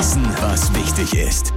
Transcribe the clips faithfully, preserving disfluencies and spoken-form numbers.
Wissen, was wichtig ist.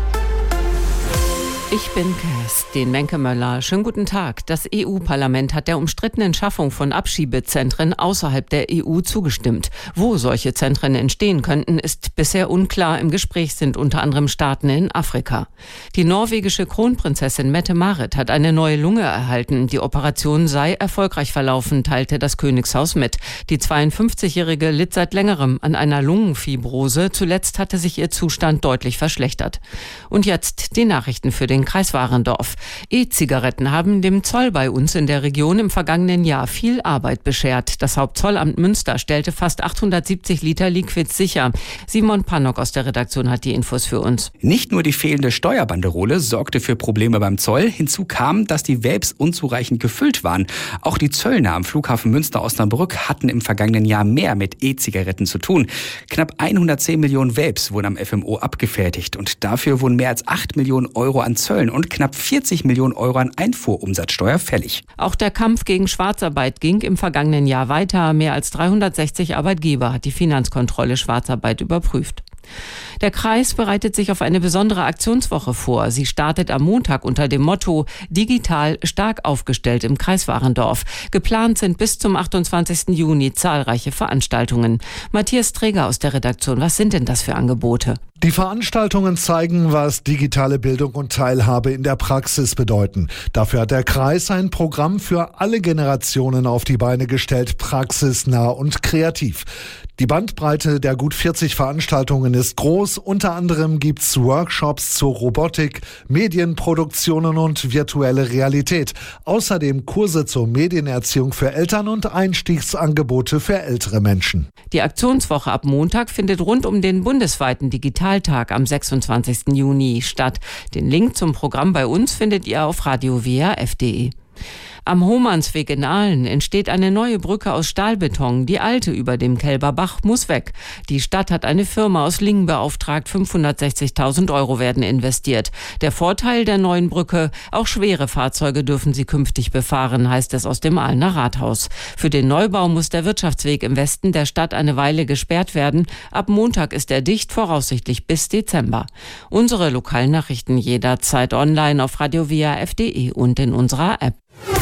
Ich bin Kerstin Mencke-Möller. Schönen guten Tag. Das E U-Parlament hat der umstrittenen Schaffung von Abschiebezentren außerhalb der E U zugestimmt. Wo solche Zentren entstehen könnten, ist bisher unklar. Im Gespräch sind unter anderem Staaten in Afrika. Die norwegische Kronprinzessin Mette-Marit hat eine neue Lunge erhalten. Die Operation sei erfolgreich verlaufen, teilte das Königshaus mit. Die zweiundfünfzigjährige litt seit längerem an einer Lungenfibrose. Zuletzt hatte sich ihr Zustand deutlich verschlechtert. Und jetzt die Nachrichten für den Kreis Warendorf. E-Zigaretten haben dem Zoll bei uns in der Region im vergangenen Jahr viel Arbeit beschert. Das Hauptzollamt Münster stellte fast achthundertsiebzig Liter Liquids sicher. Simon Pannock aus der Redaktion hat die Infos für uns. Nicht nur die fehlende Steuerbanderole sorgte für Probleme beim Zoll. Hinzu kam, dass die Vapes unzureichend gefüllt waren. Auch die Zöllner am Flughafen Münster-Osnabrück hatten im vergangenen Jahr mehr mit E-Zigaretten zu tun. Knapp hundertzehn Millionen Vapes wurden am F M O abgefertigt und dafür wurden mehr als acht Millionen Euro an Zöllen und knapp vierzig Millionen Euro an Einfuhrumsatzsteuer fällig. Auch der Kampf gegen Schwarzarbeit ging im vergangenen Jahr weiter. Mehr als dreihundertsechzig Arbeitgeber hat die Finanzkontrolle Schwarzarbeit überprüft. Der Kreis bereitet sich auf eine besondere Aktionswoche vor. Sie startet am Montag unter dem Motto Digital stark aufgestellt im Kreis Warendorf. Geplant sind bis zum achtundzwanzigsten Juni zahlreiche Veranstaltungen. Matthias Träger aus der Redaktion, was sind denn das für Angebote? Die Veranstaltungen zeigen, was digitale Bildung und Teilhabe in der Praxis bedeuten. Dafür hat der Kreis ein Programm für alle Generationen auf die Beine gestellt, praxisnah und kreativ. Die Bandbreite der gut vierzig Veranstaltungen ist groß. Unter anderem gibt's Workshops zur Robotik, Medienproduktionen und virtuelle Realität. Außerdem Kurse zur Medienerziehung für Eltern und Einstiegsangebote für ältere Menschen. Die Aktionswoche ab Montag findet rund um den bundesweiten Digitaltag am sechsundzwanzigsten Juni statt. Den Link zum Programm bei uns findet ihr auf radio w r f punkt d e. Am Hohmannsweg in Aalen entsteht eine neue Brücke aus Stahlbeton. Die alte über dem Kelberbach muss weg. Die Stadt hat eine Firma aus Lingen beauftragt. fünfhundertsechzigtausend Euro werden investiert. Der Vorteil der neuen Brücke: auch schwere Fahrzeuge dürfen sie künftig befahren, heißt es aus dem Aalener Rathaus. Für den Neubau muss der Wirtschaftsweg im Westen der Stadt eine Weile gesperrt werden. Ab Montag ist er dicht, voraussichtlich bis Dezember. Unsere Lokalnachrichten jederzeit online auf radio w r f punkt d e und in unserer App.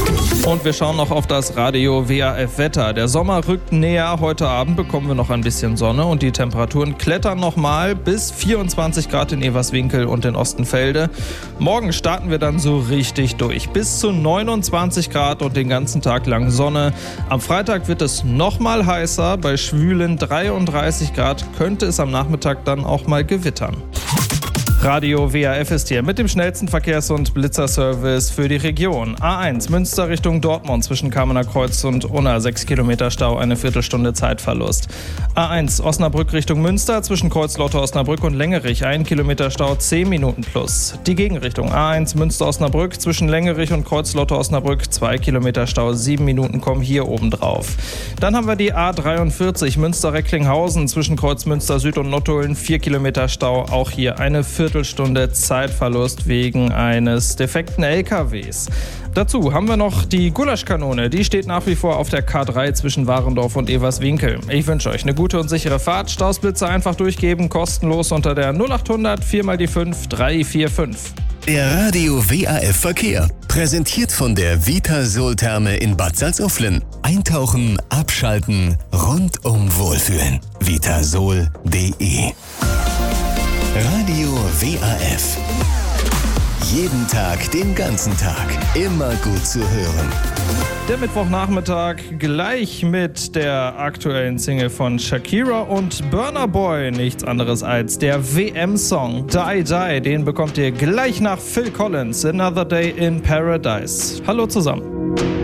Und wir schauen noch auf das Radio W A F-Wetter. Der Sommer rückt näher. Heute Abend bekommen wir noch ein bisschen Sonne und die Temperaturen klettern nochmal bis vierundzwanzig Grad in Everswinkel und in Ostenfelde. Morgen starten wir dann so richtig durch. Bis zu neunundzwanzig Grad und den ganzen Tag lang Sonne. Am Freitag wird es nochmal heißer. Bei schwülen dreiunddreißig Grad könnte es am Nachmittag dann auch mal gewittern. Radio W A F ist hier mit dem schnellsten Verkehrs- und Blitzerservice für die Region. A eins Münster Richtung Dortmund zwischen Kamener Kreuz und Unna, sechs Kilometer Stau, eine Viertelstunde Zeitverlust. A eins Osnabrück Richtung Münster zwischen Kreuzlotto Osnabrück und Längerich, ein Kilometer Stau, zehn Minuten plus. Die Gegenrichtung A eins Münster Osnabrück zwischen Längerich und Kreuzlotto Osnabrück, zwei Kilometer Stau, sieben Minuten kommen hier oben drauf. Dann haben wir die A dreiundvierzig Münster Recklinghausen zwischen Kreuzmünster Süd und Nottuln, vier Kilometer Stau, auch hier eine Viertelstunde Viertelstunde Zeitverlust wegen eines defekten L K Ws. Dazu haben wir noch die Gulaschkanone. Die steht nach wie vor auf der K drei zwischen Warendorf und Everswinkel. Ich wünsche euch eine gute und sichere Fahrt. Stausblitze einfach durchgeben, kostenlos unter der null achthundert vier mal die fünf drei vier fünf. Der Radio W A F Verkehr. Präsentiert von der Vitasol Therme in Bad Salzuflen. Eintauchen, abschalten, rundum wohlfühlen. vitasol punkt d e. Radio W A F. Jeden Tag, den ganzen Tag. Immer gut zu hören. Der Mittwochnachmittag gleich mit der aktuellen Single von Shakira und Burna Boy. Nichts anderes als der W M-Song Die Die. Den bekommt ihr gleich nach Phil Collins. Another Day in Paradise. Hallo zusammen.